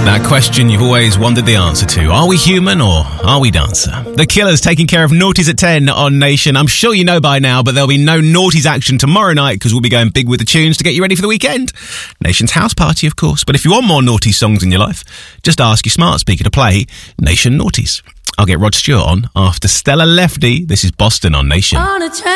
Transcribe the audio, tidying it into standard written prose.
That question you've always wondered the answer to. Are we human or are we dancer? The Killers taking care of Naughties at 10 on Nation. I'm sure you know by now, but there'll be no Naughties action tomorrow night because we'll be going big with the tunes to get you ready for the weekend. Nation's house party, of course. But if you want more Naughty songs in your life, just ask your smart speaker to play Nation Naughties. I'll get Rod Stewart on after Stella Lefty. This is Boston on Nation.